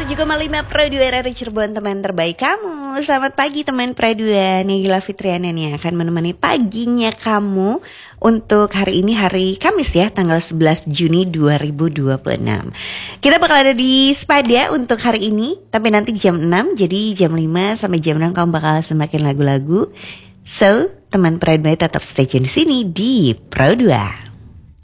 107,5 Pro 2 RRI Cirebon, teman terbaik kamu. Selamat pagi teman Pro 2. Nigila Fitriana nih akan menemani paginya kamu untuk hari ini, hari Kamis ya, tanggal 11 Juni 2026. Kita bakal ada di Spada untuk hari ini, tapi nanti jam 6. Jadi jam 5 sampai jam 6 kamu bakal semakin lagu-lagu. So, teman Pro 2 tetap stay tune di sini di Pro 2.